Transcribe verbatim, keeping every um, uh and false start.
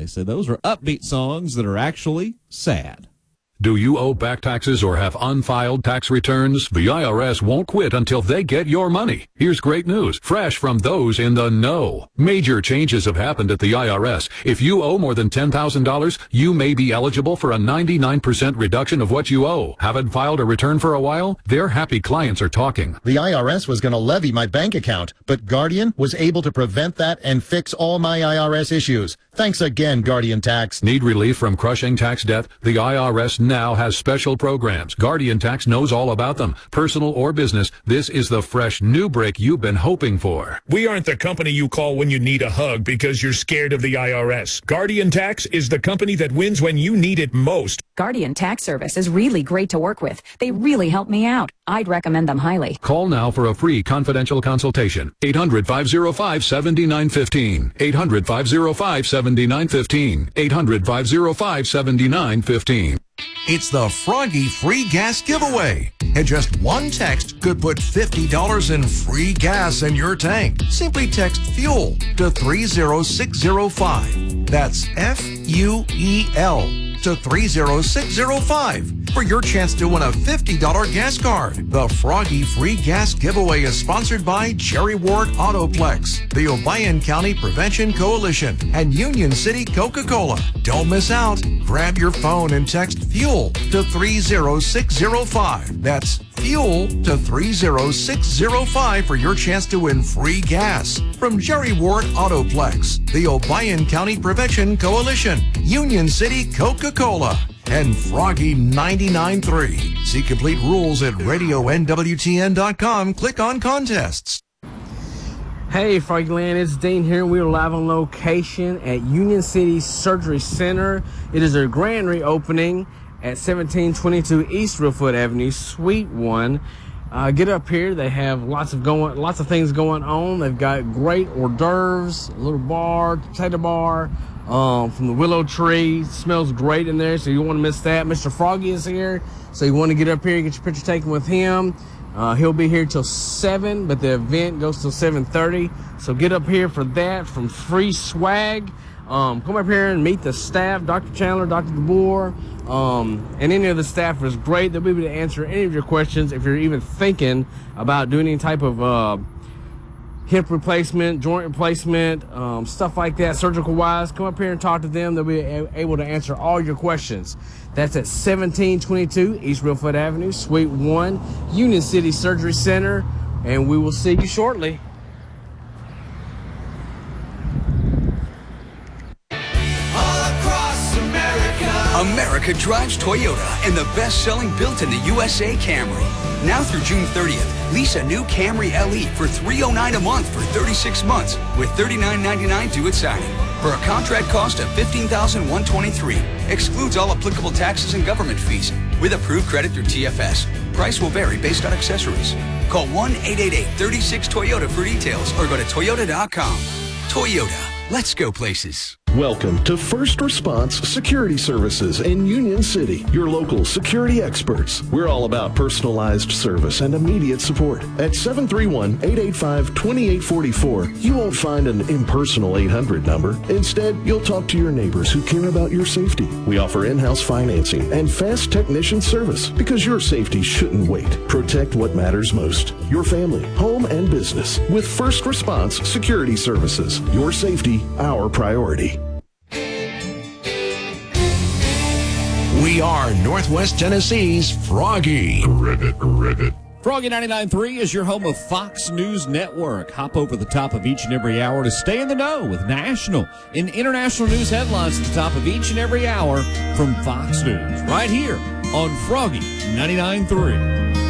They say those are upbeat songs that are actually sad. Do you owe back taxes or have unfiled tax returns? The I R S won't quit until they get your money. Here's great news, fresh from those in the know. Major changes have happened at the I R S. If you owe more than ten thousand dollars, you may be eligible for a ninety-nine percent reduction of what you owe. Haven't filed a return for a while? Their happy clients are talking. The I R S was going to levy my bank account, but Guardian was able to prevent that and fix all my I R S issues. Thanks again, Guardian Tax. Need relief from crushing tax debt? The I R S now has special programs. Guardian Tax knows all about them. Personal or business, this is the fresh new break you've been hoping for. We aren't the company you call when you need a hug because you're scared of the I R S. Guardian Tax is the company that wins when you need it most. Guardian Tax Service is really great to work with. They really help me out. I'd recommend them highly. Call now for a free confidential consultation. eight hundred, five oh five, seven nine one five. eight hundred, five oh five, seven nine one five. eight hundred, five oh five, seven nine one five. It's the Froggy Free Gas Giveaway. And just one text could put fifty dollars in free gas in your tank. Simply text FUEL to three oh six oh five. That's F U E L to three oh six oh five for your chance to win a fifty dollars gas card. The Froggy Free Gas Giveaway is sponsored by Jerry Ward Autoplex, the Obion County Prevention Coalition, and Union City Coca-Cola. Don't miss out. Grab your phone and text FUEL to three oh six oh five. That's FUEL to three oh six oh five for your chance to win free gas. From Jerry Ward Autoplex, the Obion County Prevention Coalition, Union City Coca-Cola, and Froggy ninety-nine point three. See complete rules at radio N W T N dot com. Click on contests. Hey, Froggyland, it's Dean here. We are live on location at Union City Surgery Center. It is their grand reopening at seventeen twenty-two East Reelfoot Avenue, Suite one. Uh, get up here. They have lots of going, lots of things going on. They've got great hors d'oeuvres, a little bar, potato bar, um, from the Willow Tree. It smells great in there, so you don't want to miss that. Mister Froggy is here, so you want to get up here and get your picture taken with him. Uh, he'll be here till seven, but the event goes till seven thirty. So get up here for that, from free swag. Um, come up here and meet the staff, Doctor Chandler, Doctor DeBoer, um, and any of the staff is great. They'll be able to answer any of your questions if you're even thinking about doing any type of uh, hip replacement, joint replacement, um, stuff like that, surgical-wise. Come up here and talk to them. They'll be a- able to answer all your questions. That's at seventeen twenty-two East Reelfoot Avenue, Suite one, Union City Surgery Center, and we will see you shortly. America drives Toyota and the best-selling built-in-the U S A Camry. Now through June thirtieth, lease a new Camry L E for three hundred nine dollars a month for thirty-six months with thirty-nine ninety-nine due at signing. For a contract cost of fifteen thousand one hundred twenty-three dollars. Excludes all applicable taxes and government fees. With approved credit through T F S. Price will vary based on accessories. Call one eight eight eight, three six, Toyota for details or go to toyota dot com. Toyota. Let's go places. Welcome to First Response Security Services in Union City, your local security experts. We're all about personalized service and immediate support. At seven three one, eight eight five, two eight four four, you won't find an impersonal eight hundred number. Instead, you'll talk to your neighbors who care about your safety. We offer in-house financing and fast technician service because your safety shouldn't wait. Protect what matters most, your family, home, and business with First Response Security Services. Your safety, our priority. We are Northwest Tennessee's Froggy. Ribbit, ribbit. Froggy ninety-nine point three is your home of Fox News Network. Hop over the top of each and every hour to stay in the know with national and international news headlines at the top of each and every hour from Fox News. Right here on Froggy ninety-nine point three.